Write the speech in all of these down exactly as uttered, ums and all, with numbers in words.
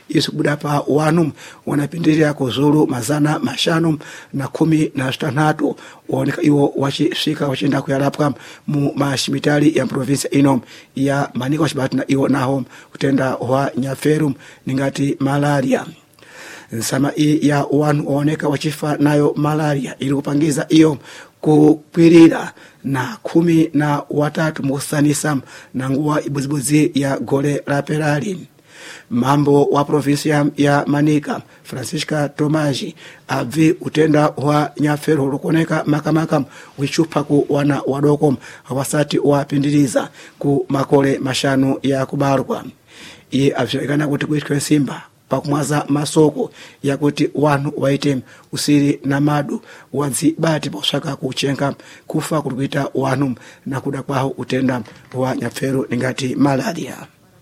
isu kubuda pa wanu wanapindirira kuzulu mazana mashanu na kumi na stanatu waoneka iwo wachishika wachinda kuyalapwa mu mashimitali ya provinsia ino ya Manika wachibati na iwo naho kutenda wa nyaferu ningati malaria. Nsama hii ya wanu waoneka wachifa nayo malaria ili kupangiza iyo kukwirira na kumi na watatu musanisa na nguwa ibuzibuzi ya gole la perali. Mambo wa provinsia ya Manika Francisca Tomaji avi utenda wa nyaferu lukoneka makamaka wichupa ku wana wadoko wasati wapindiriza ku makole mashanu ya kubarukwa. Iye avyoekana kuti kuitikwe simba pakumwaza masoko ya kuti wanu waite usiri na madu wanzi bati posaka kuchenga kufa kulikuita wanu na kuda kwaho utenda wa nyaferu ningati malaria.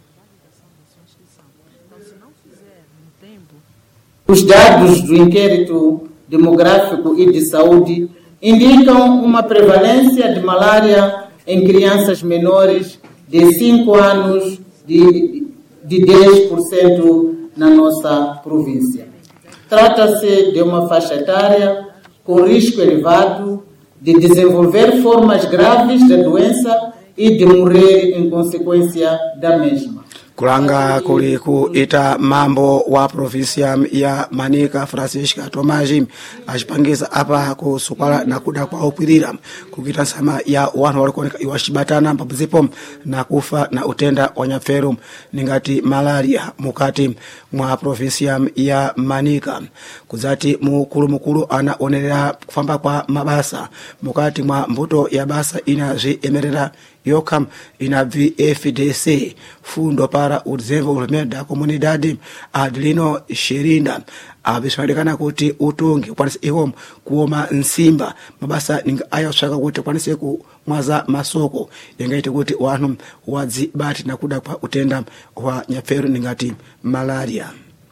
Os dados do inquérito demográfico e de saúde indicam uma prevalência de malária em crianças menores de cinco anos de, de dez por cento na nossa província. Trata-se de uma faixa etária com risco elevado de desenvolver formas graves da doença e de morrer em consequência da mesma. Kulanga kuliku ita mambo wa provinsia ya Manika Francisca Tomaji ajipangiza hapa kusukwala na kuda kwa upirira kukita sama ya wanu walikuoneka iwashibatana mpabuzipo na kufa na utenda wanyaferu ningati malaria mukati mwa provinsia ya Manika. Kuzati mukulu mukulu anaonelea kufamba kwa mabasa mukati mwa mbuto ya basa inazi emerera yokam ina V F D C fundo para o desenvolvimento da comunidade Adelino Shirinda abishalikana kuti utungi kwanise iwo kuoma nsimba mabasa ninga ayo shaka kuti kwanise ku mwaza masoko yangaite kuti wanu wadzi bati na kuda kwa utenda wa nyaferu ningati malaria.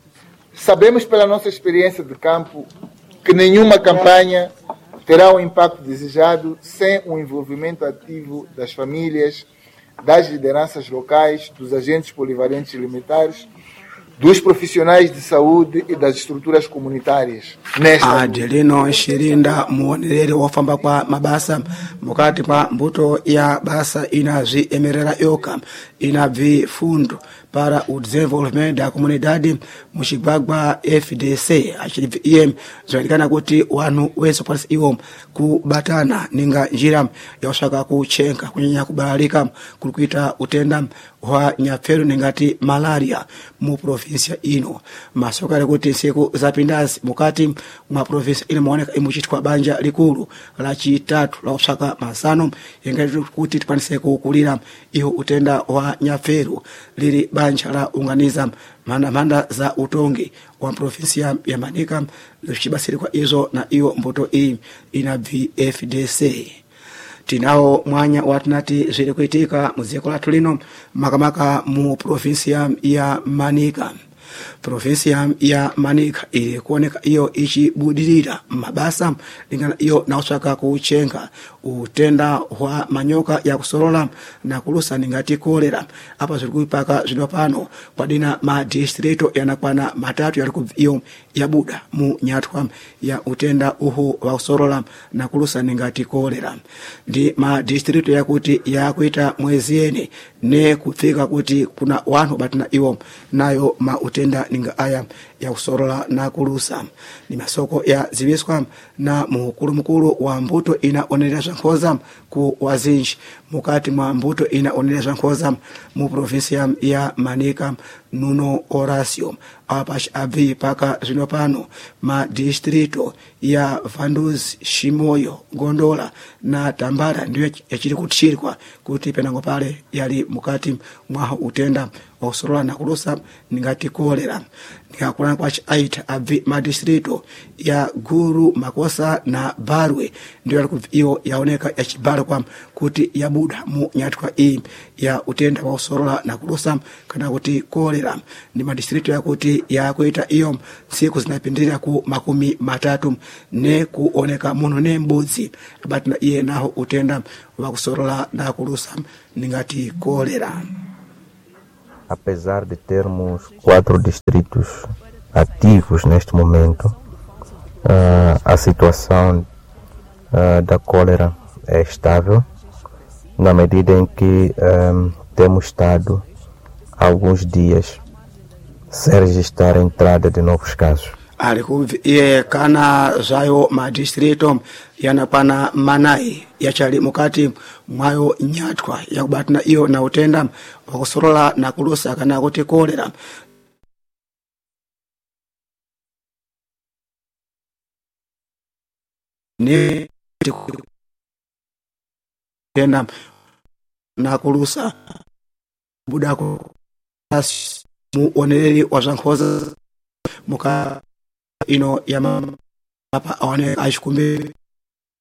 Sabemos pela nossa experiência de campo que nenhuma campanha terá o impacto desejado sem o envolvimento ativo das famílias, das lideranças locais, dos agentes polivalentes militares, dos profissionais de saúde e das estruturas comunitárias. Adelino Shirinda muonerere wafamba kwa mabasa mukati kwa mbuto ya basa inazi emerera yoka inavi fundo para o desenvolvimento da comunidade mushibagwa F D C achirivi em zalikana kuti wanu weso parisi iwo kubatana ninga njira yoshaka kuchenga kunyanya kubalika kulikuita utenda wa nyaferu ningati malaria mu provinsia ino masoka lekuti siku zapindazi mukati mwa provinsia ino maoneka imuchitwa banja likulu la chitatu la usaka masano yengati kuti tipanise kukulira iyo utenda wa nyaferu lili banja la unganiza manda manda za utongi wa provinsia ya Manika lushibasiri kwa izo na iyo mbuto hii ina V F D C. Tinao mwanya watunati zili kuitika muziko la tulino makamaka mu provinsia ya Manika. Provinsia ya Manika ili kuoneka iyo ichi budirira mabasa lingana iyo na usaka kuchenga utenda wa manyoka ya kusorola na kulusa ningati kolera hapa zilikuwa paka zinopano kwa dina ma distrito yanakwana matatu yaliku iyo ya buda mu nyatwa ya utenda uhu wa kusorola na kulusa ningati kolera ndi ma distrito ya kuti ya kuita mwezieni ne kufika kuti kuna wanu batina iyo nayo ma utenda ninga aya ya kusorola na kulusa ni masoko ya ziviswa na mukulu mukulu wa mbuto ina oneleza nkoza ku wazinji mukati mwa mbuto ina oneleza nkoza mu provinsia ya Manika Nuno Horacio apash avi paka zinopano ma distrito ya Vanduz, Shimoyo, Gondola na Tambara ndiyo yachiri kutishirikwa kuti penango pale yali mukati mwa utenda wa usorola na kulusa ningati kolera nikakuna kwa aita avi ma distrito ya Guru, Makosa na Barwe ndiyo yaliku iyo yaoneka yachibara kwa kuti ya buda mu nyatukwa hii ya utenda wa usorola na kulusa kana kuti kolera ni ma distrito ya kuti ya kuita iyo siku zinapindirira ku makumi matatu ne kuoneka muno ne mbuzi batina iye naho utenda wa kusorola na kulusa ningati kolera. apesar de termos quatro distritos ativos neste momento, uh, a situação uh, da cólera é estável, na medida em que um, temos estado alguns dias sem registrar a entrada de novos casos. Alikuvi iye kana zayo madistrito yanapana manai yachali mukati mwayo nyatwa yakubatina iyo na utenda wakusorola na kulusa kana kuti kolera ni tenda na kulusa budako mu oneleri wazankoza muka ino ya mapa awane aishikumbe